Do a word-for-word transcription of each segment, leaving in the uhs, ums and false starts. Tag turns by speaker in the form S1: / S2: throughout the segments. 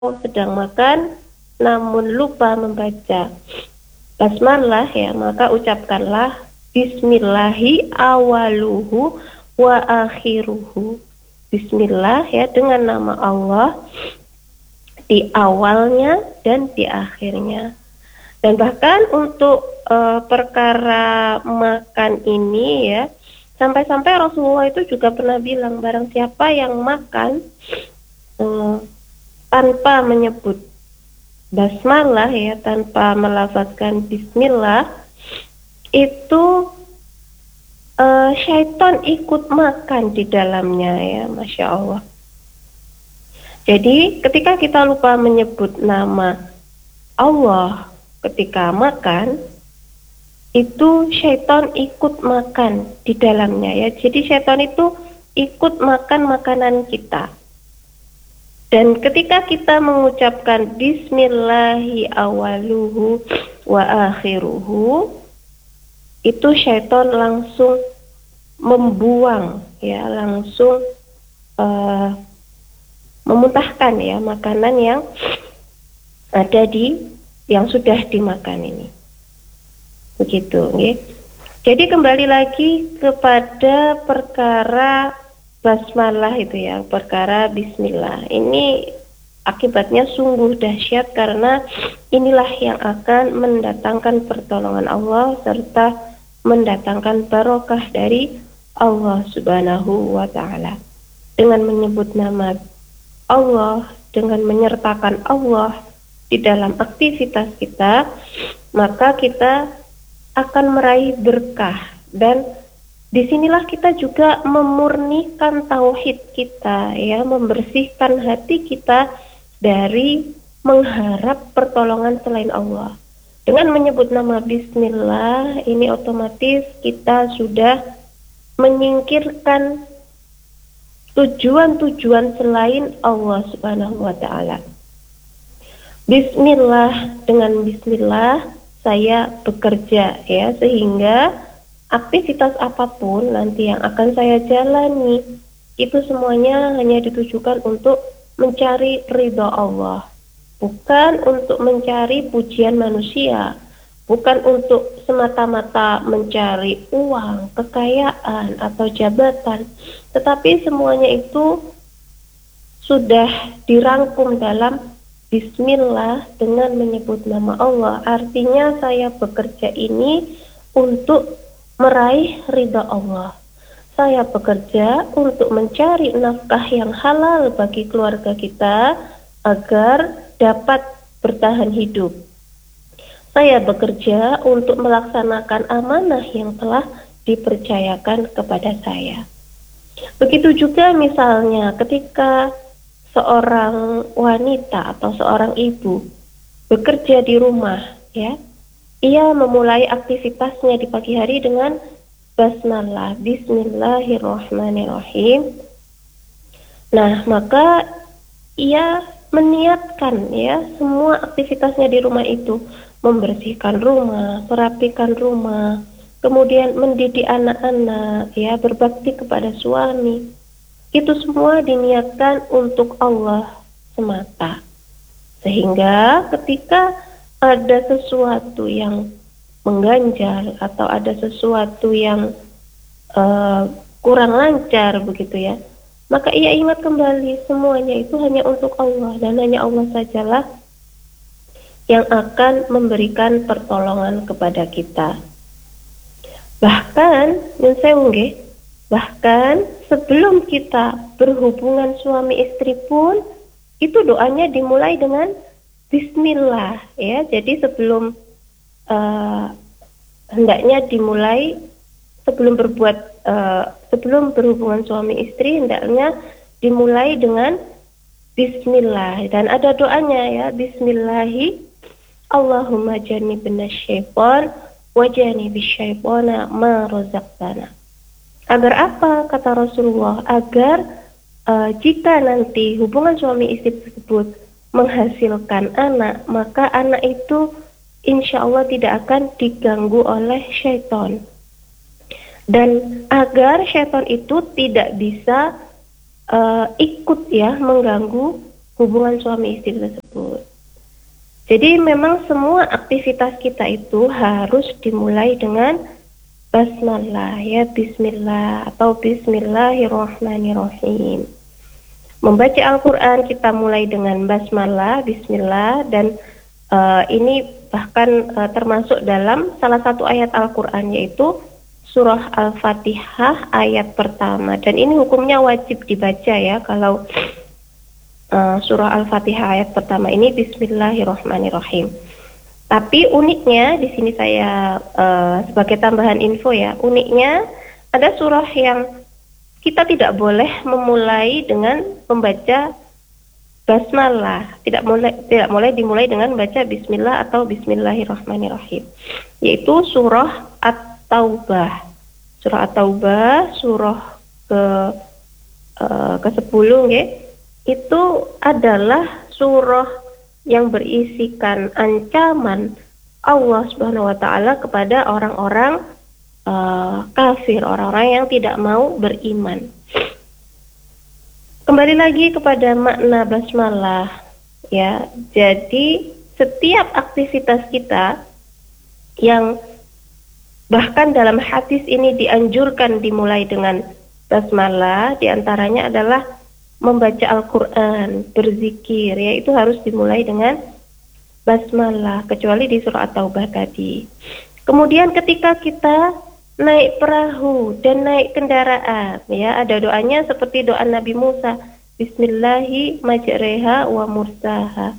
S1: sedang makan namun lupa membaca basmalah ya, maka ucapkanlah bismillahi awaluhu wa akhiruhu. Bismillah ya, dengan nama Allah di awalnya dan di akhirnya. Dan bahkan untuk uh, perkara makan ini ya, sampai-sampai Rasulullah itu juga pernah bilang, barang siapa yang makan uh, tanpa menyebut basmalah ya, tanpa melafazkan bismillah, itu uh, syaitan ikut makan di dalamnya ya, Masya Allah. Jadi ketika kita lupa menyebut nama Allah ketika makan, itu syaitan ikut makan di dalamnya ya. Jadi syaitan itu ikut makan makanan kita. Dan ketika kita mengucapkan bismillahi awaluhu wa akhiruhu, itu syaitan langsung membuang ya, langsung uh, memuntahkan ya makanan yang ada di yang sudah dimakan ini. Begitu ya. Jadi kembali lagi kepada perkara basmalah itu ya, perkara bismillah. Ini akibatnya sungguh dahsyat karena inilah yang akan mendatangkan pertolongan Allah serta mendatangkan barokah dari Allah Subhanahu wa taala. Dengan menyebut nama Allah, dengan menyertakan Allah di dalam aktivitas kita, maka kita akan meraih berkah. Dan disinilah kita juga memurnikan tauhid kita ya, membersihkan hati kita dari mengharap pertolongan selain Allah. Dengan menyebut nama bismillah, ini otomatis kita sudah menyingkirkan tujuan-tujuan selain Allah Subhanahu wa taala. Bismillah, dengan bismillah saya bekerja ya, sehingga aktivitas apapun nanti yang akan saya jalani itu semuanya hanya ditujukan untuk mencari ridha Allah, bukan untuk mencari pujian manusia, bukan untuk semata-mata mencari uang, kekayaan atau jabatan, tetapi semuanya itu sudah dirangkum dalam bismillah dengan menyebut nama Allah. Artinya saya bekerja ini untuk meraih ridha Allah. Saya bekerja untuk mencari nafkah yang halal bagi keluarga kita agar dapat bertahan hidup. Saya bekerja untuk melaksanakan amanah yang telah dipercayakan kepada saya. Begitu juga misalnya ketika seorang wanita atau seorang ibu bekerja di rumah ya, ia memulai aktivitasnya di pagi hari dengan basmalah, bismillahirrahmanirrahim. Nah, maka ia meniatkan ya semua aktivitasnya di rumah itu, membersihkan rumah, merapikan rumah, kemudian mendidik anak-anak ya, berbakti kepada suami. Itu semua diniatkan untuk Allah semata. Sehingga ketika ada sesuatu yang mengganjal atau ada sesuatu yang uh, kurang lancar begitu ya, maka ia ingat kembali semuanya itu hanya untuk Allah, dan hanya Allah sajalah yang akan memberikan pertolongan kepada kita. Bahkan yang saya unggih, bahkan sebelum kita berhubungan suami istri pun itu doanya dimulai dengan bismillah ya. Jadi sebelum uh, hendaknya dimulai sebelum berbuat uh, sebelum berhubungan suami istri hendaknya dimulai dengan bismillah, dan ada doanya ya, bismillahi Allahumma jannibna syaitan wa janibis syaitana ma razaqtana. Agar apa, kata Rasulullah? Agar uh, jika nanti hubungan suami istri tersebut menghasilkan anak, maka anak itu insya Allah tidak akan diganggu oleh syaitan. Dan agar syaitan itu tidak bisa uh, ikut ya mengganggu hubungan suami istri tersebut. Jadi memang semua aktivitas kita itu harus dimulai dengan basmalah, ya, bismillah atau bismillahirrahmanirrahim. Membaca Al-Quran kita mulai dengan basmalah, bismillah, dan uh, ini bahkan uh, termasuk dalam salah satu ayat Al-Quran, yaitu surah Al-Fatihah ayat pertama. Dan ini hukumnya wajib dibaca, ya, kalau uh, surah Al-Fatihah ayat pertama ini bismillahirrahmanirrahim. Tapi uniknya di sini saya uh, sebagai tambahan info, ya, uniknya ada surah yang kita tidak boleh memulai dengan membaca basmalah, tidak mulai tidak mulai dimulai dengan membaca bismillah atau bismillahirrahmanirrahim, yaitu surah At-Taubah. Surah At-Taubah, surah ke uh, ke sepuluh, ya, itu adalah surah yang berisikan ancaman Allah Subhanahu wa taala kepada orang-orang Uh, kafir, orang-orang yang tidak mau beriman. Kembali lagi kepada makna basmalah, ya. Jadi setiap aktivitas kita yang bahkan dalam hadis ini dianjurkan dimulai dengan basmalah, diantaranya adalah membaca Al-Quran, berzikir, ya, itu harus dimulai dengan basmalah, kecuali di surah At-Taubah tadi. Kemudian ketika kita naik perahu dan naik kendaraan, ya, ada doanya seperti doa Nabi Musa, Bismillahi majreha wa mursaha.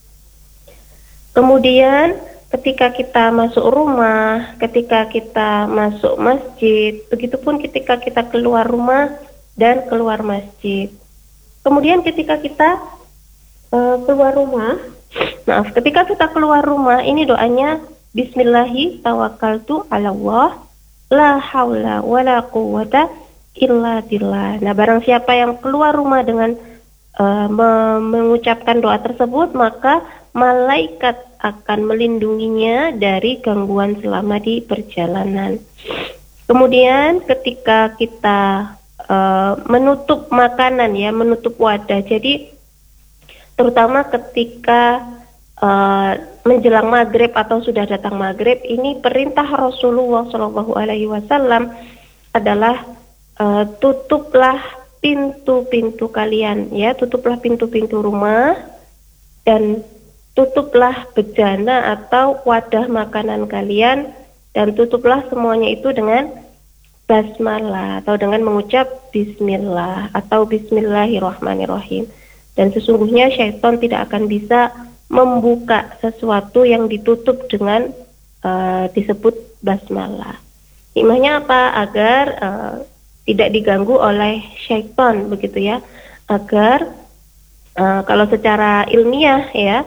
S1: Kemudian ketika kita masuk rumah, ketika kita masuk masjid, begitupun ketika kita keluar rumah dan keluar masjid. Kemudian ketika kita uh, keluar rumah, maaf, ketika kita keluar rumah, ini doanya Bismillahi tawakkaltu ala Allah, la haula wala quwwata illa billah. Nah, barang siapa yang keluar rumah dengan uh, me mengucapkan doa tersebut, maka malaikat akan melindunginya dari gangguan selama di perjalanan. Kemudian ketika kita uh, menutup makanan, ya, menutup wadah. Jadi terutama ketika Uh, menjelang maghrib atau sudah datang maghrib, ini perintah Rasulullah Shallallahu Alaihi Wasallam adalah uh, tutuplah pintu-pintu kalian, ya, tutuplah pintu-pintu rumah dan tutuplah bejana atau wadah makanan kalian, dan tutuplah semuanya itu dengan basmalah atau dengan mengucap Bismillah atau Bismillahirrahmanirrahim. Dan sesungguhnya syaitan tidak akan bisa membuka sesuatu yang ditutup dengan uh, disebut basmalah. Hikmahnya apa? Agar uh, tidak diganggu oleh syaitan, begitu, ya. Agar uh, kalau secara ilmiah, ya,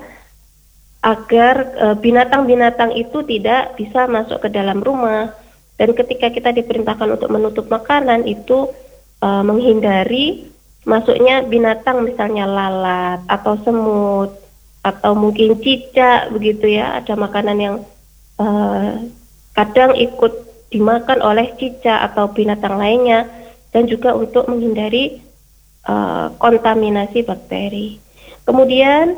S1: agar binatang-binatang uh, itu tidak bisa masuk ke dalam rumah. Dan ketika kita diperintahkan untuk menutup makanan itu uh, menghindari masuknya binatang, misalnya lalat atau semut atau mungkin cicak, begitu, ya. Ada makanan yang uh, kadang ikut dimakan oleh cicak atau binatang lainnya, dan juga untuk menghindari uh, kontaminasi bakteri. Kemudian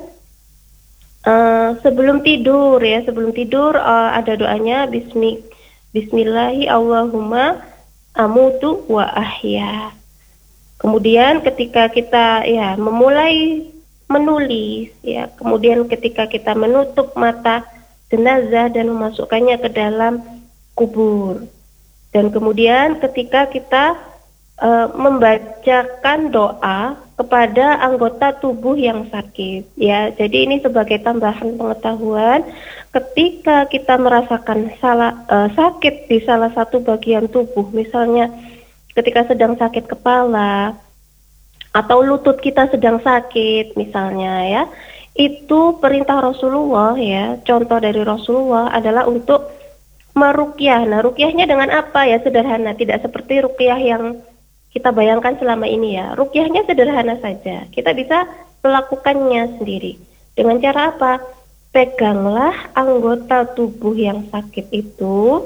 S1: uh, sebelum tidur, ya, sebelum tidur uh, ada doanya Bismi, Bismillahi Allahumma amutu wa ahya. Kemudian ketika kita, ya, memulai menulis, ya, kemudian ketika kita menutup mata jenazah dan memasukkannya ke dalam kubur, dan kemudian ketika kita uh, membacakan doa kepada anggota tubuh yang sakit, ya. Jadi ini sebagai tambahan pengetahuan, ketika kita merasakan salah, uh, sakit di salah satu bagian tubuh, misalnya ketika sedang sakit kepala atau lutut kita sedang sakit misalnya, ya, itu perintah Rasulullah, ya, contoh dari Rasulullah adalah untuk meruqyah. Nah, ruqyahnya dengan apa, ya? Sederhana, tidak seperti ruqyah yang kita bayangkan selama ini, ya. Ruqyahnya sederhana saja, kita bisa melakukannya sendiri. Dengan cara apa? Peganglah anggota tubuh yang sakit itu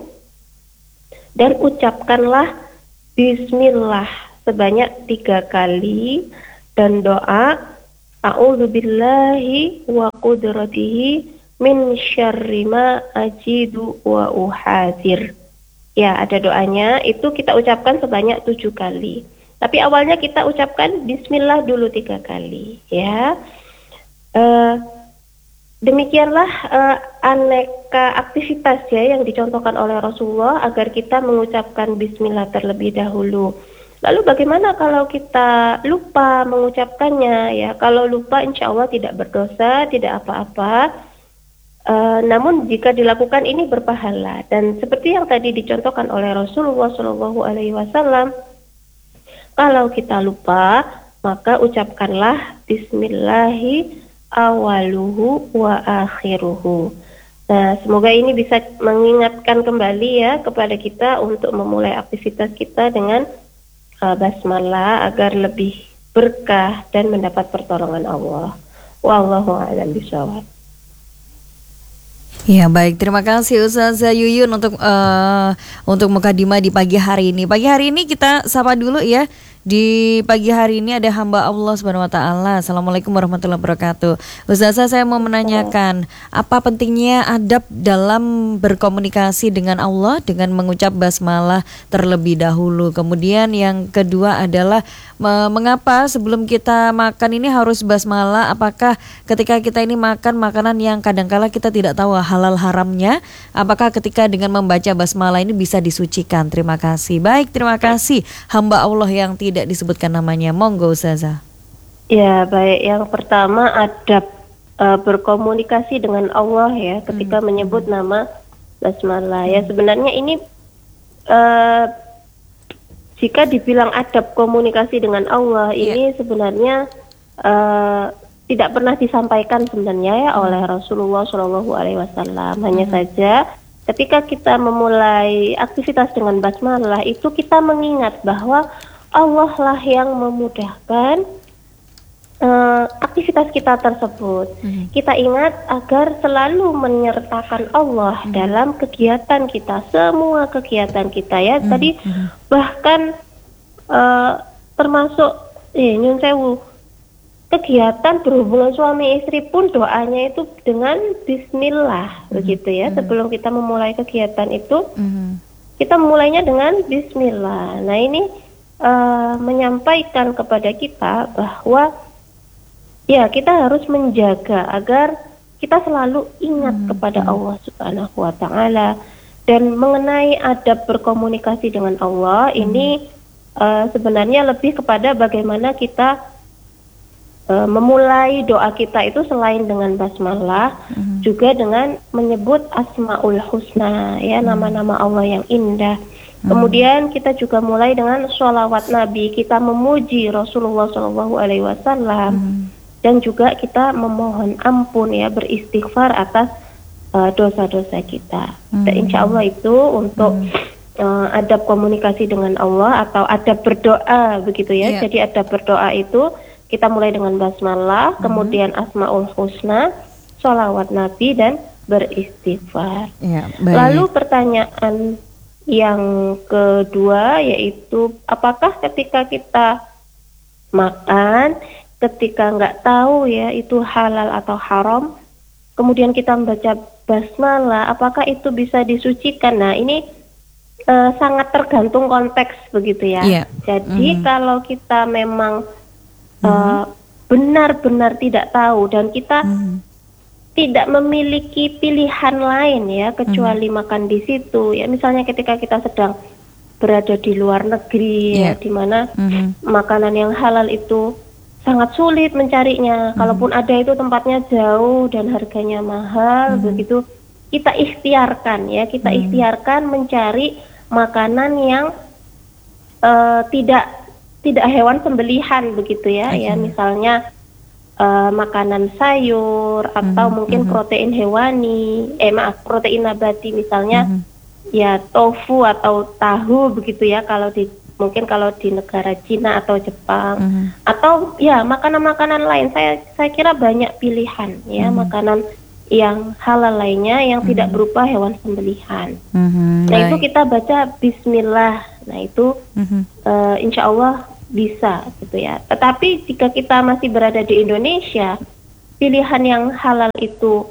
S1: dan ucapkanlah Bismillah sebanyak tiga kali, dan doa A'udzu billahi wa qudratihi min syarri ma ajidu wa uhadir. Ya, ada doanya, itu kita ucapkan sebanyak tujuh kali. Tapi awalnya kita ucapkan Bismillah dulu tiga kali, ya. Uh, demikianlah uh, aneka aktivitas ya yang dicontohkan oleh Rasulullah agar kita mengucapkan Bismillah terlebih dahulu. Lalu bagaimana kalau kita lupa mengucapkannya? Ya, kalau lupa insya Allah tidak berdosa, tidak apa-apa. Uh, namun jika dilakukan ini berpahala, dan seperti yang tadi dicontohkan oleh Rasulullah Shallallahu Alaihi Wasallam, kalau kita lupa maka ucapkanlah Bismillahi awaluhu wa akhiruhu. Nah, semoga ini bisa mengingatkan kembali ya kepada kita untuk memulai aktivitas kita dengan uh, basmalah agar lebih berkah dan mendapat pertolongan Allah. Wallahu a'lam bishawab.
S2: Ya baik, terima kasih Ustazah Yuyun untuk uh, untuk mukadimah di pagi hari ini. Pagi hari ini kita sapa dulu ya. Di pagi hari ini ada hamba Allah Subhanahu wa taala. Assalamualaikum warahmatullahi wabarakatuh. Ustazah, saya mau menanyakan, apa pentingnya adab dalam berkomunikasi dengan Allah dengan mengucap basmalah terlebih dahulu. Kemudian yang kedua adalah mengapa sebelum kita makan ini harus basmalah? Apakah ketika kita ini makan makanan yang kadangkala kita tidak tahu halal haramnya, apakah ketika dengan membaca basmalah ini bisa disucikan? Terima kasih. Baik, terima kasih hamba Allah yang tidak disebutkan namanya. Monggo Ustazah.
S1: Ya baik, yang pertama adab uh, berkomunikasi dengan Allah ya ketika hmm. menyebut nama basmalah. Hmm. Ya sebenarnya ini uh, jika dibilang adab komunikasi dengan Allah, yeah. ini sebenarnya uh, tidak pernah disampaikan sebenarnya ya oleh Rasulullah Shallallahu Alaihi Wasallam. Hanya mm-hmm. saja ketika kita memulai aktivitas dengan basmalah itu kita mengingat bahwa Allah lah yang memudahkan uh, aktivitas kita tersebut. Mm-hmm. Kita ingat agar selalu menyertakan Allah mm-hmm. dalam kegiatan kita, semua kegiatan kita ya. Mm-hmm. Tadi bahkan uh, termasuk eh, nyun sewu kegiatan berhubungan suami istri pun doanya itu dengan Bismillah, mm-hmm. begitu ya. Mm-hmm. Sebelum kita memulai kegiatan itu, mm-hmm. kita memulainya dengan Bismillah. Nah ini uh, menyampaikan kepada kita bahwa ya kita harus menjaga agar kita selalu ingat mm-hmm. kepada Allah Subhanahu Wa Taala. Dan mengenai adab berkomunikasi dengan Allah, mm-hmm. ini uh, sebenarnya lebih kepada bagaimana kita memulai doa kita itu selain dengan basmalah, mm-hmm. juga dengan menyebut asmaul husna ya, mm-hmm. nama-nama Allah yang indah. Mm-hmm. Kemudian kita juga mulai dengan sholawat Nabi, kita memuji Rasulullah Shallallahu Alaihi Wasallam, mm-hmm. dan juga kita memohon ampun ya, beristighfar atas uh, dosa-dosa kita. Mm-hmm. Dan insya Allah itu untuk mm-hmm. uh, adab komunikasi dengan Allah atau adab berdoa begitu ya. Yeah. Jadi adab berdoa itu kita mulai dengan basmalah, mm-hmm. kemudian asmaul husna, sholawat Nabi, dan beristighfar. Ya, lalu pertanyaan yang kedua yaitu apakah ketika kita makan, ketika nggak tahu ya itu halal atau haram, kemudian kita membaca basmalah, apakah itu bisa disucikan? Nah ini uh, sangat tergantung konteks begitu ya. Yeah. Jadi mm-hmm. kalau kita memang Uh, benar-benar tidak tahu dan kita mm. tidak memiliki pilihan lain ya kecuali mm. makan di situ ya, misalnya ketika kita sedang berada di luar negeri yeah. ya, di mana mm-hmm. makanan yang halal itu sangat sulit mencarinya, mm. kalaupun ada itu tempatnya jauh dan harganya mahal, mm. begitu kita ikhtiarkan ya kita mm. ikhtiarkan mencari makanan yang uh, tidak tidak hewan sembelihan begitu ya, okay. ya misalnya uh, makanan sayur atau mm-hmm. mungkin mm-hmm. protein hewani, eh maaf protein nabati misalnya mm-hmm. ya tofu atau tahu begitu ya kalau di mungkin kalau di negara Cina atau Jepang mm-hmm. atau ya makanan-makanan lain, saya saya kira banyak pilihan ya mm-hmm. makanan yang halal lainnya yang mm-hmm. tidak berupa hewan sembelihan. Mm-hmm. Nah right. itu kita baca Bismillah. Nah itu mm-hmm. uh, insya Allah bisa gitu ya. Tetapi jika kita masih berada di Indonesia, pilihan yang halal itu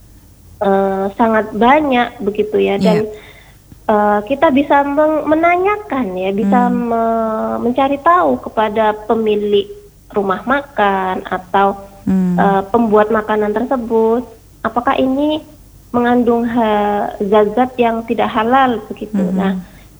S1: uh, sangat banyak begitu ya, dan yeah. Uh, kita bisa menanyakan ya, bisa hmm. me mencari tahu kepada pemilik rumah makan atau hmm. uh, pembuat makanan tersebut, apakah ini mengandung zat-zat yang tidak halal begitu. Hmm. Nah,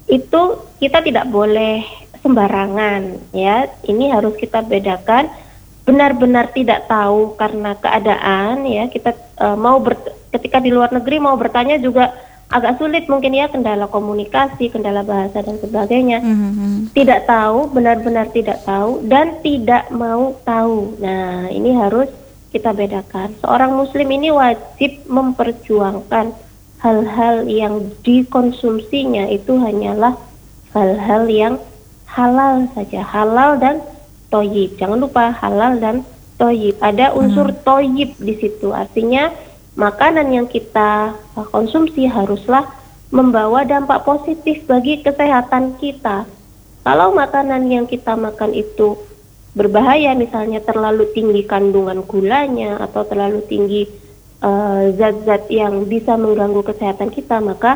S1: itu kita tidak boleh sembarangan ya. Ini harus kita bedakan, benar-benar tidak tahu karena keadaan ya. Kita uh, mau ber ketika di luar negeri mau bertanya juga agak sulit mungkin ya, kendala komunikasi, kendala bahasa dan sebagainya. Mm-hmm. Tidak tahu, benar-benar tidak tahu dan tidak mau tahu. Nah, ini harus kita bedakan. Seorang muslim ini wajib memperjuangkan hal-hal yang dikonsumsinya itu hanyalah hal-hal yang halal saja, halal dan thayyib. Jangan lupa halal dan thayyib. Ada unsur mm-hmm. thayyib di situ. Artinya makanan yang kita konsumsi haruslah membawa dampak positif bagi kesehatan kita. Kalau makanan yang kita makan itu berbahaya, misalnya terlalu tinggi kandungan gulanya atau terlalu tinggi zat-zat uh, yang bisa mengganggu kesehatan kita, maka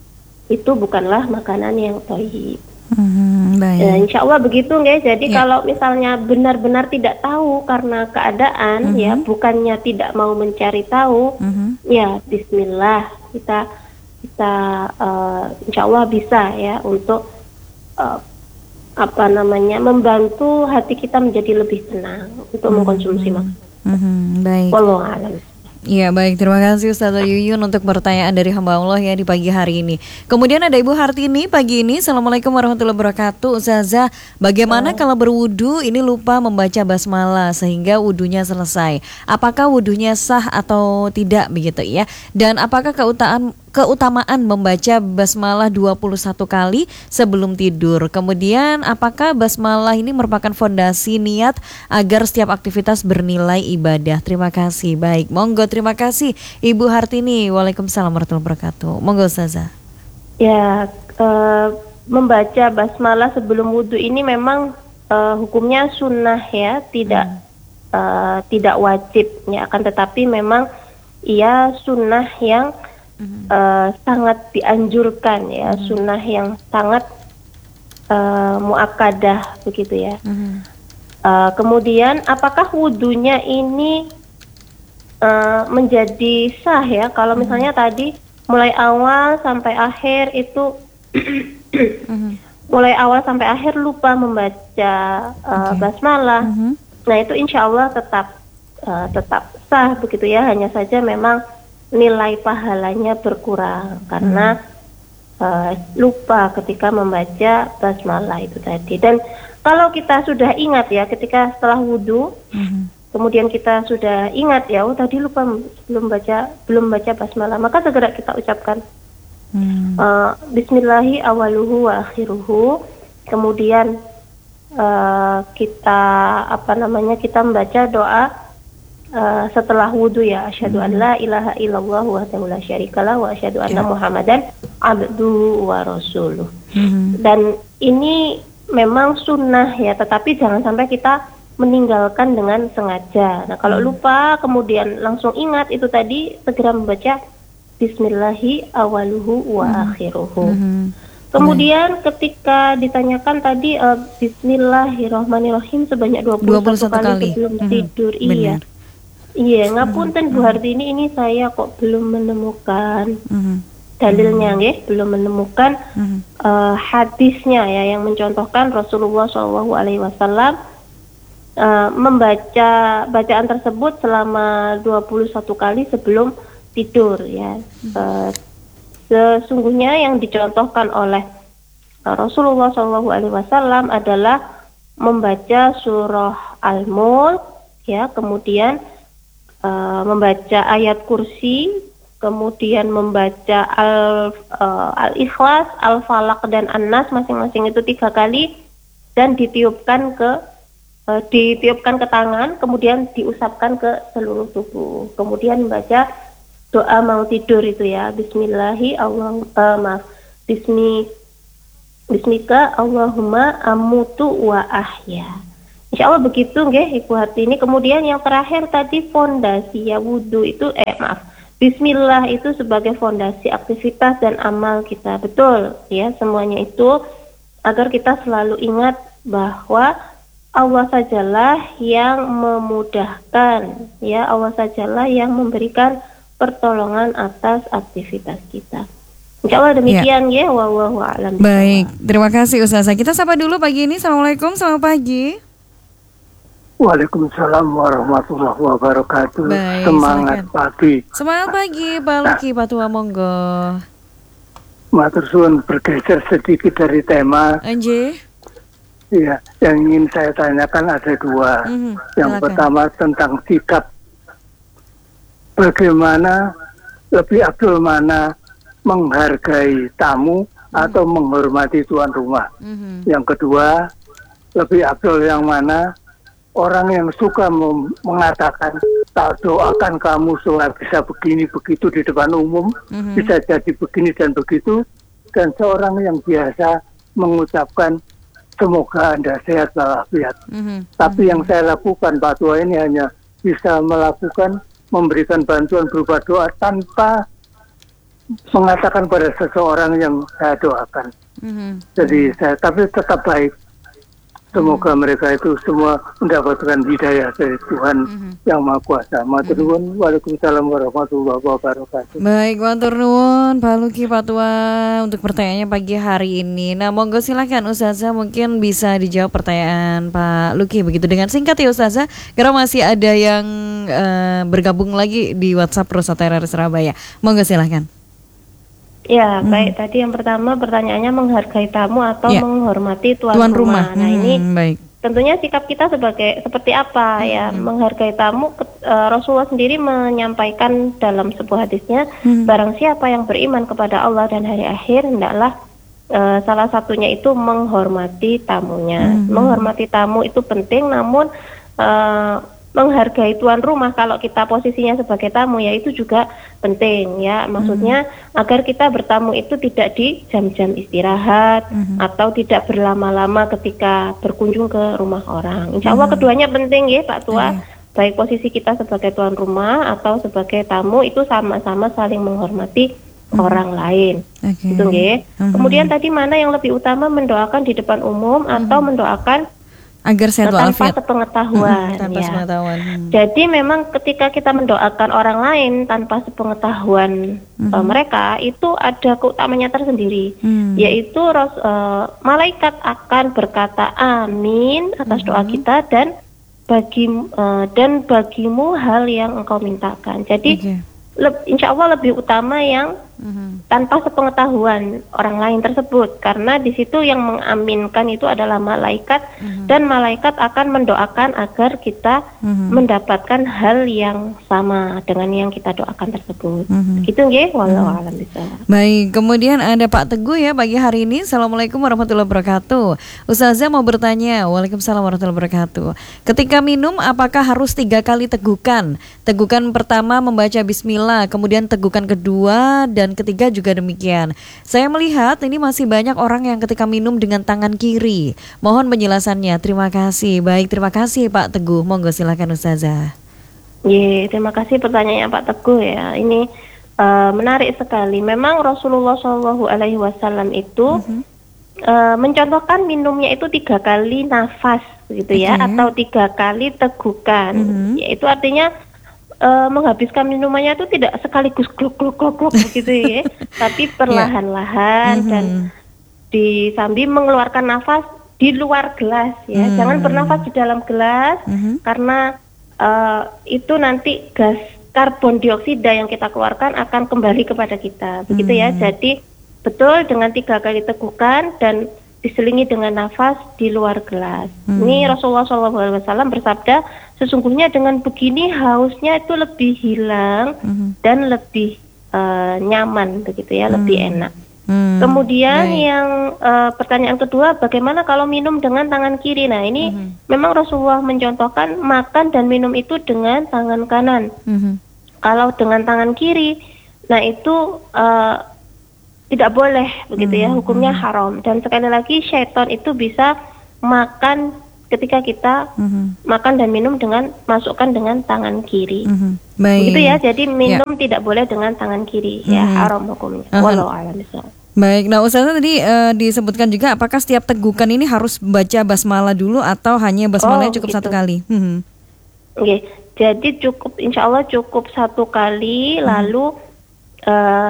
S1: itu bukanlah makanan yang thayyib. Hmm, baik. Ya, insya Allah begitu nggak. Jadi ya. Kalau misalnya benar-benar tidak tahu karena keadaan, uh-huh. ya bukannya tidak mau mencari tahu, uh-huh. ya Bismillah kita kita uh, insya Allah bisa ya untuk uh, apa namanya membantu hati kita menjadi lebih tenang untuk uh-huh. mengkonsumsi makanan.
S2: Uh-huh. Baik.
S1: Wallahu a'lam.
S2: Iya, baik, terima kasih Ustazah Yuyun untuk pertanyaan dari hamba Allah ya di pagi hari ini. Kemudian ada Ibu Hartini pagi ini. Assalamualaikum warahmatullahi wabarakatuh. Ustazah, bagaimana oh. kalau berwudu ini lupa membaca basmalah sehingga wudunya selesai? Apakah wudunya sah atau tidak begitu ya? Dan apakah keutamaan keutamaan membaca basmalah dua puluh satu kali sebelum tidur? Kemudian apakah basmalah ini merupakan fondasi niat agar setiap aktivitas bernilai ibadah? Terima kasih. Baik, monggo, terima kasih Ibu Hartini. Waalaikumsalam warahmatullahi wabarakatuh. Monggo Ustazah.
S1: Ya, uh, membaca basmalah sebelum wudhu ini memang uh, hukumnya sunnah ya, tidak hmm. uh, tidak wajib ya, akan tetapi memang ia sunnah yang Mm-hmm. Uh, sangat dianjurkan ya, mm-hmm. sunnah yang sangat uh, muakkadah begitu ya. Mm-hmm. Uh, kemudian apakah wudunya ini uh, menjadi sah ya? Kalau mm-hmm. misalnya tadi mulai awal sampai akhir itu, mm-hmm. mulai awal sampai akhir lupa membaca uh, okay. basmalah, mm-hmm. nah itu insya Allah tetap uh, tetap sah begitu ya. Hanya saja memang nilai pahalanya berkurang karena hmm. uh, lupa ketika membaca basmalah itu tadi. Dan kalau kita sudah ingat ya, ketika setelah wudhu, hmm. kemudian kita sudah ingat ya, oh tadi lupa belum baca belum baca basmalah, maka segera kita ucapkan hmm. uh, Bismillahi awaluhu wa akhiruhu. Kemudian uh, kita apa namanya kita membaca doa Uh, setelah wudhu ya, asyhadu an la ilaha illallah wahdahu la syarikalah wa asyhadu anna muhammadan abduhu wa rasuluh. Mm-hmm. Dan ini memang sunnah ya, tetapi jangan sampai kita meninggalkan dengan sengaja. Nah, kalau mm-hmm. lupa kemudian langsung ingat itu tadi, segera membaca Bismillahi awaluhu wa mm-hmm. akhiruhu. Mm-hmm. Kemudian mm-hmm. ketika ditanyakan tadi uh, Bismillahirrahmanirrahim sebanyak dua puluh satu kali, kali sebelum mm-hmm. tidur. Benar. Iya. Iya, ngapunten Bu Hartini, ini saya kok belum menemukan mm-hmm. dalilnya, nggih, belum menemukan mm-hmm. uh, hadisnya ya yang mencontohkan Rasulullah shallallahu alaihi wasallam uh, membaca bacaan tersebut selama dua puluh satu kali sebelum tidur ya. Mm-hmm. Uh, sesungguhnya yang dicontohkan oleh uh, Rasulullah shallallahu alaihi wasallam adalah membaca surah Al-Mulk ya, kemudian Uh, membaca ayat kursi, kemudian membaca al, uh, al-ikhlas, al-falaq dan an-nas masing-masing itu tiga kali, dan ditiupkan ke uh, ditiupkan ke tangan, kemudian diusapkan ke seluruh tubuh. Kemudian membaca doa mau tidur itu ya, Bismillahi Allah uh, maaf Bismi Bismika Allahumma amutu wa ahya. Insya Allah begitu nggih Ibu Hartini. Kemudian yang terakhir tadi fondasi ya wudhu itu eh maaf Bismillah itu sebagai fondasi aktivitas dan amal kita. Betul ya, semuanya itu agar kita selalu ingat bahwa Allah sajalah yang memudahkan, ya Allah sajalah yang memberikan pertolongan atas aktivitas kita. Insya Allah demikian ya, ya wallahu a'lam.
S2: Baik, terima kasih Ustazah. Kita sapa dulu pagi ini. Assalamualaikum, selamat pagi.
S3: Waalaikumsalam warahmatullahi wabarakatuh.
S2: Baik,
S3: Semangat
S2: silakan.
S3: pagi.
S2: Semangat pagi, Pak Luki, Pak Tua, monggo.
S3: Matur suwun, bergeser sedikit dari tema.
S2: Anjir.
S3: Ya, yang ingin saya tanyakan ada dua.
S2: Mm-hmm,
S3: yang
S2: silakan.
S3: pertama tentang sikap. Bagaimana lebih abdul mana menghargai tamu mm-hmm. atau menghormati tuan rumah. Mm-hmm. Yang kedua, lebih abdul yang mana orang yang suka mem- mengatakan tak doakan kamu supaya bisa begini begitu di depan umum, mm-hmm. bisa jadi begini dan begitu, dan seorang yang biasa mengucapkan semoga Anda sehat walafiat. Mm-hmm. Tapi mm-hmm. yang saya lakukan Pak Tua ini hanya bisa melakukan memberikan bantuan berupa doa tanpa mengatakan pada seseorang yang saya doakan. Mm-hmm. Jadi saya tapi tetap baik. Semoga mm-hmm. mereka itu semua mendapatkan hidayah dari Tuhan mm-hmm. yang Maha Kuasa. Matur nuwun. Mm-hmm. Waalaikumsalam warahmatullahi wabarakatuh.
S2: Baik, matur nuwun Pak Luki, Pak Tua untuk pertanyaannya pagi hari ini. Nah, monggo silakan Ustazah mungkin bisa dijawab pertanyaan Pak Luki begitu dengan singkat ya Ustazah. Karena masih ada yang uh, bergabung lagi di WhatsApp Rosa Teror Surabaya. Monggo silakan.
S1: Ya,
S2: hmm.
S1: baik. Tadi yang pertama pertanyaannya menghargai tamu atau ya. menghormati tuan,
S2: tuan
S1: rumah.
S2: rumah.
S1: Nah, hmm, ini
S2: baik.
S1: tentunya sikap kita sebagai seperti apa hmm. ya, menghargai tamu. Uh, Rasulullah sendiri menyampaikan dalam sebuah hadisnya, hmm. barang siapa yang beriman kepada Allah dan hari akhir, hendaklah uh, salah satunya itu menghormati tamunya. Hmm. Menghormati tamu itu penting, namun uh, menghargai tuan rumah kalau kita posisinya sebagai tamu ya itu juga penting ya, maksudnya mm-hmm. agar kita bertamu itu tidak di jam-jam istirahat mm-hmm. atau tidak berlama-lama ketika berkunjung ke rumah orang. Insya Allah mm-hmm. keduanya penting ya Pak Tua, mm-hmm. baik posisi kita sebagai tuan rumah atau sebagai tamu itu sama-sama saling menghormati mm-hmm. orang lain. Okay. Gitu nggih. Mm-hmm. Kemudian tadi mana yang lebih utama, mendoakan di depan umum mm-hmm. atau mendoakan
S2: agar sehat
S1: tanpa
S2: walafiat.
S1: sepengetahuan,
S2: hmm, tanpa
S1: ya.
S2: sepengetahuan. Hmm.
S1: Jadi memang ketika kita mendoakan orang lain tanpa sepengetahuan hmm. uh, mereka, itu ada keutamanya tersendiri, hmm. yaitu ros, uh, malaikat akan berkata amin atas hmm. doa kita dan bagi uh, dan bagimu hal yang engkau mintakan. Jadi okay. le- insya Allah lebih utama yang mm-hmm. tanpa sepengetahuan orang lain tersebut, karena di situ yang mengaminkan itu adalah malaikat mm-hmm. dan malaikat akan mendoakan agar kita mm-hmm. mendapatkan hal yang sama dengan yang kita doakan tersebut. Mm-hmm. Gitu nggih, wallahu a'lam bishawab.
S2: Baik, kemudian ada Pak Teguh ya pagi hari ini. Assalamualaikum warahmatullahi wabarakatuh. Ustazah mau bertanya. Waalaikumsalam warahmatullahi wabarakatuh. Ketika minum apakah harus tiga kali tegukan? Tegukan pertama membaca bismillah, kemudian tegukan kedua dan ketiga juga demikian. Saya melihat ini masih banyak orang yang ketika minum dengan tangan kiri. Mohon penjelasannya. Terima kasih. Baik, terima kasih Pak Teguh. Monggo silakan Ustazah.
S1: Ye, terima kasih pertanyaannya Pak Teguh ya. Ini uh, menarik sekali. Memang Rasulullah Shallallahu Alaihi Wasallam itu uh-huh. uh, mencontohkan minumnya itu tiga kali nafas, gitu ya, okay. atau tiga kali tegukan. Uh-huh. Yaitu artinya Uh, menghabiskan minumannya itu tidak sekaligus gluk gluk gluk gluk begitu ya, tapi perlahan-lahan yeah. dan di sambil mengeluarkan nafas di luar gelas ya, mm. jangan bernafas di dalam gelas mm-hmm. karena uh, itu nanti gas karbon dioksida yang kita keluarkan akan kembali kepada kita, begitu mm. ya. Jadi betul dengan tiga kali tegukan dan diselingi dengan nafas di luar gelas. Hmm. Ini Rasulullah shallallahu alaihi wasallam bersabda, sesungguhnya dengan begini hausnya itu lebih hilang hmm. dan lebih uh, nyaman, begitu ya, hmm. lebih enak. Hmm. Kemudian Baik. yang uh, pertanyaan kedua, bagaimana kalau minum dengan tangan kiri? Nah ini hmm. memang Rasulullah mencontohkan makan dan minum itu dengan tangan kanan. Hmm. Kalau dengan tangan kiri, nah itu uh, tidak boleh begitu ya,
S2: Hmm,
S1: hukumnya
S2: hmm.
S1: haram. Dan sekali lagi syaitan itu bisa makan ketika kita
S2: Mhm,
S1: makan dan minum dengan masukkan dengan tangan kiri.
S2: mhm. Baik.
S1: Begitu ya, jadi
S2: Ya.
S1: minum tidak boleh dengan tangan kiri, ya
S2: Mhm.
S1: haram hukumnya.
S2: Aha.
S1: Wallahu a'lam bishawab.
S2: Baik, nah Ustazah tadi eh, disebutkan juga apakah setiap tegukan ini harus baca basmalah dulu atau hanya basmalahnya
S1: Oh,
S2: cukup
S1: gitu.
S2: satu kali? Mhm.
S1: Oke, jadi cukup, insya Allah cukup satu kali, lalu eh,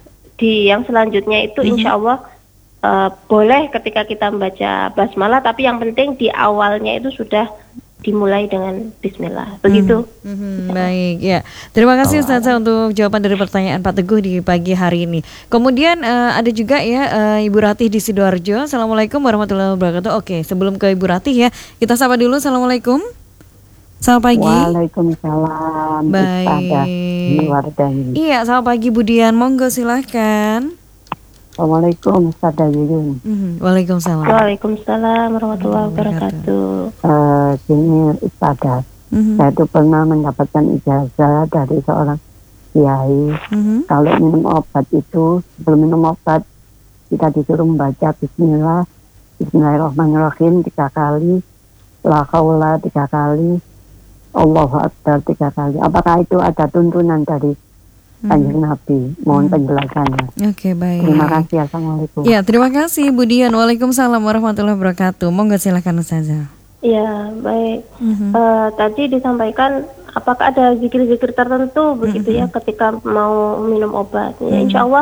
S1: di yang selanjutnya itu insya Allah eh, boleh ketika kita membaca basmalah, tapi yang penting di awalnya itu sudah dimulai dengan Bismillah, begitu.
S2: Mhm, baik ya. Terima kasih Ustazah untuk jawaban dari pertanyaan Pak Teguh di pagi hari ini. Kemudian eh, ada juga ya eh, Ibu Ratih di Sidoarjo. Assalamualaikum warahmatullahi wabarakatuh. Oke, sebelum ke Ibu Ratih ya, kita sapa dulu. Assalamualaikum. Selamat pagi.
S4: Waalaikumsalam. Ustazah
S2: Baik.
S4: Wardani.
S2: Iya, selamat pagi Bu Dian. Monggo silahkan.
S4: Assalamualaikum Ustazah Yuyun.
S2: Mhm, Waalaikumsalam.
S1: Waalaikumsalam warahmatullahi wabarakatuh.
S4: Eh, Gini Ustazah,
S2: Mhm,
S4: saya itu pernah mendapatkan ijazah dari seorang kiai.
S2: mhm,
S4: Kalau minum obat itu, sebelum minum obat kita disuruh membaca Bismillah, Bismillahirrahmanirrahim tiga kali, La haula tiga kali, Allahu Akbar tiga kali. Apakah itu ada tuntunan dari Kanjeng Nabi? Mohon penjelasannya.
S2: Oke, baik.
S4: Terima kasih. Assalamualaikum.
S2: Ya, terima kasih Bu Dian. Waalaikumsalam warahmatullahi wabarakatuh. Monggo silakan Ustazah.
S1: Ya, baik.
S2: Mhm.
S1: Eh, tadi disampaikan apakah ada zikir-zikir tertentu begitu ya ketika mau minum obat. Ya, insya Allah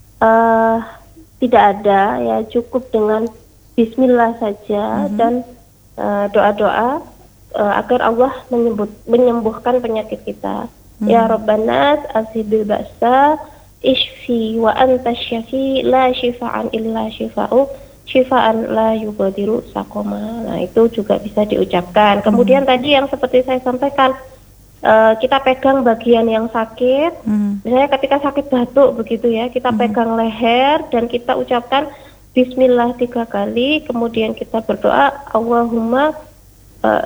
S1: eh, tidak ada, ya cukup dengan Bismillah saja dan eh, doa-doa eh, agar Allah menyebut, menyembuhkan penyakit kita. Ya Rabbanas ashibil ba'sa ishfi wa anta syafi la syifa'an illa syifa'u syifa'an la yugadiru sakoma. Nah, itu juga bisa diucapkan. Kemudian tadi yang seperti saya sampaikan, uh, kita pegang bagian yang sakit.
S2: Mhm.
S1: Misalnya ketika sakit batuk begitu ya, kita pegang leher dan kita ucapkan Bismillah tiga kali. Kemudian kita berdoa Allahumma uh,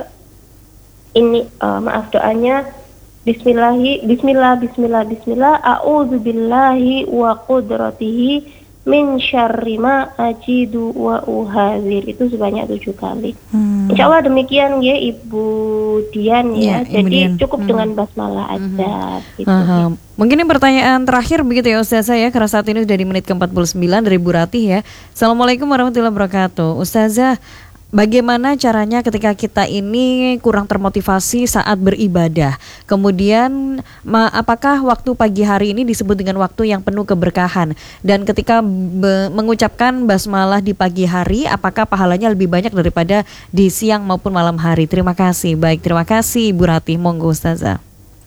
S1: ini uh, maaf doanya Bismillahi, Bismillah, Bismillah, Bismillah, a'udzubillahi wa qudratihi min syarri ma ajidu wa uhadzir. Itu sebanyak tujuh kali.
S2: Hmm.
S1: Insya Allah demikian ya Ibu Dian ya.
S2: Ya, Ibu
S1: Jadi
S2: Dian.
S1: cukup
S2: Hmm.
S1: dengan basmalah aja. Gitu.
S2: Aha. Mungkin ini pertanyaan terakhir begitu ya Ustazah ya, karena saat ini sudah di menit ke empat puluh sembilan dari Bu Ratih ya. Assalamualaikum warahmatullahi wabarakatuh. Ustazah, bagaimana caranya ketika kita ini kurang termotivasi saat beribadah? Kemudian ma- apakah waktu pagi hari ini disebut dengan waktu yang penuh keberkahan? Dan ketika be- mengucapkan basmalah di pagi hari, apakah pahalanya lebih banyak daripada di siang maupun malam hari? Terima kasih. Baik, terima kasih Bu Ratih. Monggo Ustazah.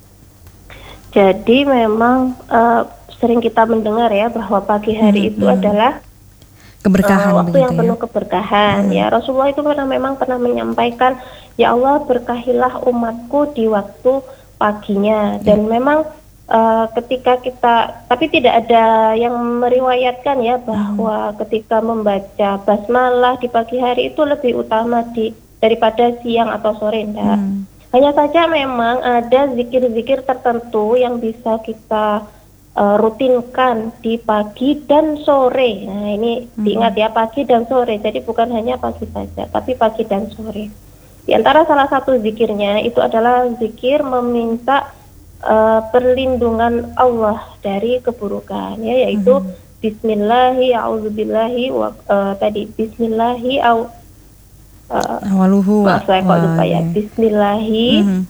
S1: Jadi memang uh, sering kita mendengar ya bahwa pagi hari
S2: Hmm,
S1: itu
S2: hmm.
S1: adalah
S2: Keberkahan
S1: Uh, waktu
S2: begitu
S1: yang
S2: ya.
S1: penuh keberkahan. Ya Rasulullah itu pernah memang pernah menyampaikan, ya Allah berkahilah umatku di waktu paginya. Dan memang uh, ketika kita, tapi tidak ada yang meriwayatkan ya bahwa ketika membaca basmalah di pagi hari itu lebih utama di daripada siang atau sore. Enggak.
S2: Hmm.
S1: Hanya saja memang ada zikir-zikir tertentu yang bisa kita uh, rutinkan di pagi dan sore. Nah, ini diingat ya, pagi dan sore. Jadi bukan hanya pagi saja, tapi pagi dan sore. Di antara salah satu zikirnya itu adalah zikir meminta uh, perlindungan Allah dari keburukan, ya, yaitu Bismillahi a'udzubillahi wa uh, tadi Bismillahi au uh,
S2: Awaluhu wa-
S1: maaf saya kok lupa
S2: wa-
S1: ya. Bismillahi
S2: Mhm.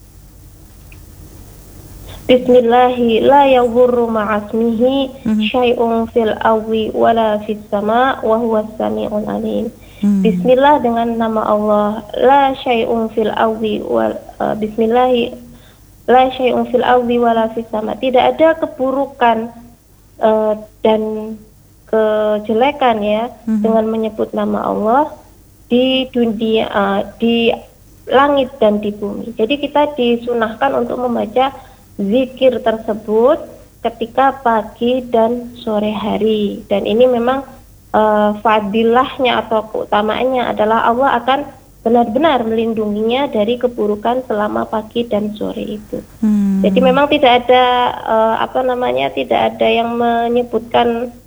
S1: Bismillahi la yadhurru ma'asmihi
S2: Mhm.
S1: syai'un fil awi wala fis sama wa huwas sami'ul alim.
S2: Mhm.
S1: Bismillah dengan nama Allah, la syai'un fil awi wal uh, Bismillahi la syai'un fil awi wala fis sama. Tidak ada keburukan uh, dan kejelekan ya
S2: Mhm.
S1: dengan menyebut nama Allah di dunia, uh, di langit dan di bumi. Jadi kita disunahkan untuk membaca zikir tersebut ketika pagi dan sore hari. Dan ini memang uh, fadilahnya atau keutamaannya adalah Allah akan benar-benar melindunginya dari keburukan selama pagi dan sore itu.
S2: Hmm.
S1: Jadi memang tidak ada uh, apa namanya tidak ada yang menyebutkan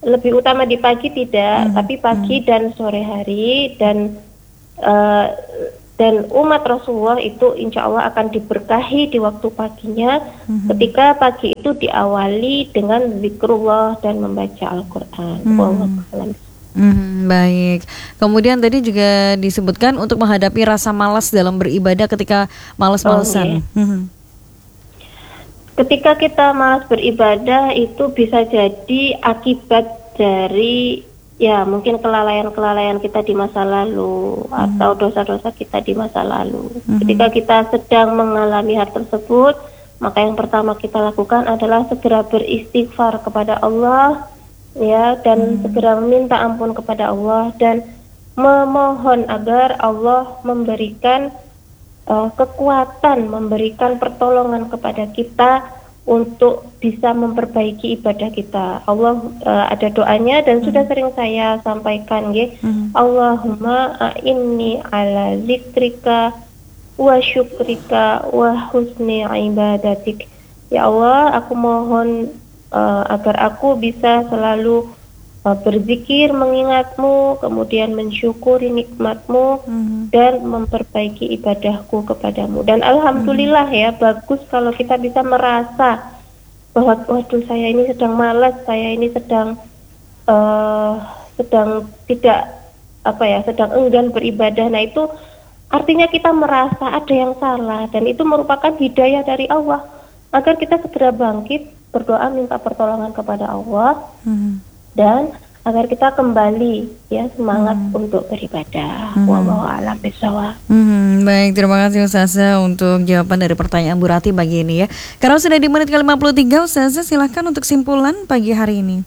S1: lebih utama di pagi tidak,
S2: Hmm.
S1: tapi pagi dan sore hari, dan uh, dan umat Rasulullah itu insya Allah akan diberkahi di waktu paginya,
S2: Hmm.
S1: ketika pagi itu diawali dengan zikrullah dan membaca Al-Quran.
S2: Hmm.
S1: Wallahu a'lam.
S2: Hmm, baik. Kemudian tadi juga disebutkan untuk menghadapi rasa malas dalam beribadah ketika malas-malesan.
S1: Oh, iya.
S2: Hmm.
S1: Ketika kita malas beribadah itu bisa jadi akibat dari ya mungkin kelalaian-kelalaian kita di masa lalu, hmm. atau dosa-dosa kita di masa lalu. Hmm. Ketika kita sedang mengalami hal tersebut, maka yang pertama kita lakukan adalah segera beristighfar kepada Allah, ya, dan hmm. segera meminta ampun kepada Allah dan memohon agar Allah memberikan Uh, kekuatan, memberikan pertolongan kepada kita untuk bisa memperbaiki ibadah kita. Allah uh, ada doanya dan hmm. sudah sering saya sampaikan, ya. Hmm. Allahumma a'inni ala zikrika wa syukrika wa husni ibadatik. Ya Allah, aku mohon uh, agar aku bisa selalu uh, berzikir, mengingatmu, kemudian mensyukuri nikmatmu, mm-hmm. dan memperbaiki ibadahku kepadamu. Dan alhamdulillah, mm-hmm. ya, bagus kalau kita bisa merasa bahwa waduh, saya ini sedang malas, saya ini sedang uh, sedang tidak apa ya, sedang enggan beribadah. Nah, itu artinya kita merasa ada yang salah, dan itu merupakan hidayah dari Allah agar kita segera bangkit, berdoa minta pertolongan kepada Allah, hmm. dan agar kita kembali ya semangat hmm. untuk beribadah. Hmm. Wallahu a'lam bishawab.
S2: Hmm, baik, terima kasih Ustazah untuk jawaban dari pertanyaan Bu Rati pagi ini ya. Karena sudah di menit ke lima puluh tiga, Ustazah silakan untuk simpulan pagi hari ini.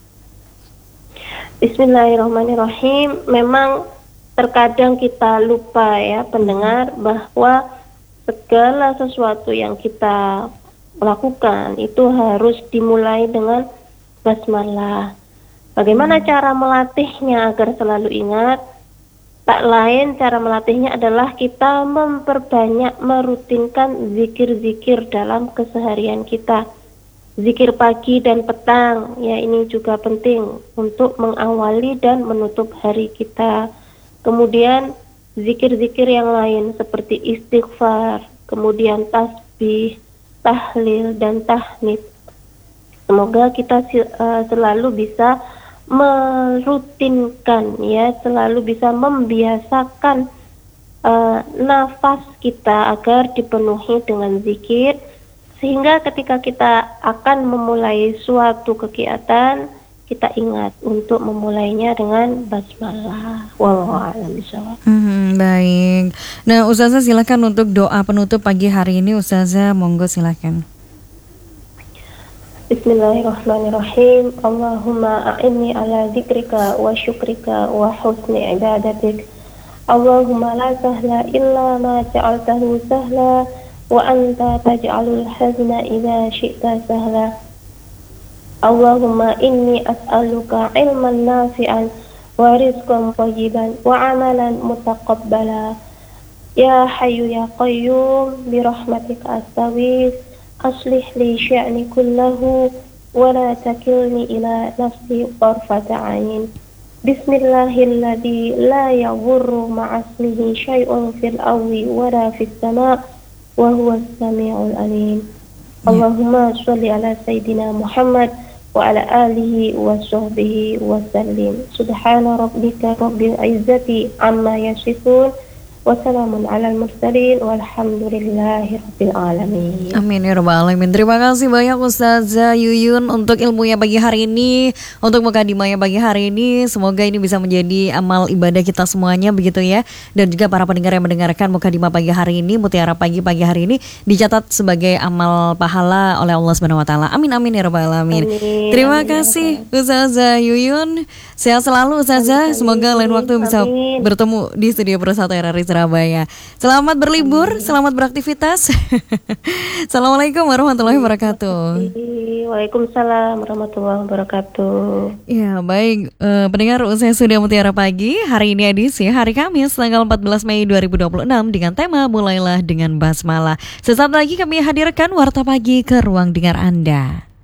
S1: Bismillahirrahmanirrahim. Memang terkadang kita lupa ya pendengar bahwa segala sesuatu yang kita lakukan itu harus dimulai dengan basmalah. Bagaimana cara melatihnya agar selalu ingat? Tak lain cara melatihnya adalah kita memperbanyak merutinkan zikir-zikir dalam keseharian kita. Zikir pagi dan petang, ya ini juga penting untuk mengawali dan menutup hari kita. Kemudian zikir-zikir yang lain seperti istighfar, kemudian tasbih, tahlil dan tahmid. Semoga kita uh, selalu bisa merutinkan ya, selalu bisa membiasakan uh, nafas kita agar dipenuhi dengan zikir, sehingga ketika kita akan memulai suatu kegiatan kita ingat untuk memulainya dengan basmalah. Wallahu a'lam bishawab.
S2: Hmm, baik. Nah, Ustazah silakan untuk doa penutup pagi hari ini. Ustazah, monggo silakan.
S1: Bismillahirrahmanirrahim. Allahumma a'inni ala zikrika wa syukrika wa husni ibadatik. Allahumma la sahla illa ma ja'altahu sahla wa anta taj'alul hazna idza syi'ta sahla. Allahumma inni as'aluka ilman nafi'an wa rizqan thayyiban wa amalan mutaqabbala. Ya hayyu ya qayyum bi rahmatika astaghits. Aslih li sya'ni kullahu wa la takilni ila nafsi tarfata 'ain. Bismillahilladzi la yadhurru ma'asmihi syai'un fil ardi wa la fis sama' wa huwas sami'ul 'alim. Allahumma shalli ala sayyidina Muhammad wa ala alihi wa sahbihi wa sallim. Subhana rabbika rabbil izzati amma yasifun. Wassalamun alal mursalin walhamdulillahi rabbil alamin.
S2: Amin ya rabbal alamin. Terima kasih banyak Ustazah Yuyun untuk ilmunya pagi hari ini, untuk mukadimahnya pagi hari ini. Semoga ini bisa menjadi amal ibadah kita semuanya begitu ya. Dan juga para pendengar yang mendengarkan mukadimah pagi hari ini, Mutiara Pagi pagi hari ini dicatat sebagai amal pahala oleh Allah Subhanahu wa taala. Amin amin ya rabbal alamin. Amin, Terima amin, kasih ya Ustazah Yuyun. Sehat selalu Ustazah. Amin, Semoga lain waktu bisa amin. bertemu di studio Persatu R R I Surabaya. Selamat berlibur, selamat beraktivitas. Assalamualaikum warahmatullahi wabarakatuh.
S1: Waalaikumsalam warahmatullahi wabarakatuh.
S2: Ya baik, uh, pendengar saya sudah Mutiara Pagi. Hari ini edisi hari Kamis tanggal empat belas Mei dua ribu dua puluh enam dengan tema Mulailah dengan Basmalah. Sesaat lagi kami hadirkan Warta Pagi ke ruang dengar Anda.